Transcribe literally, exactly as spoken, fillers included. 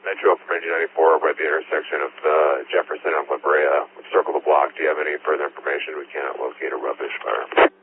I drove from Engine ninety-four by the intersection of uh, Jefferson and La Brea. We've circled the block. Do you have any further information? We cannot locate a rubbish car.